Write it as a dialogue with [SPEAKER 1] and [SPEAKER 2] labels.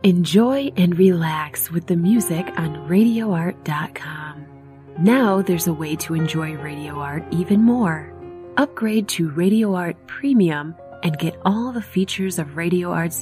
[SPEAKER 1] Enjoy and relax with the music on RadioArt.com. Now there's a way to enjoy Radio Art even more. Upgrade to Radio Art Premium and get all the features of Radio Art's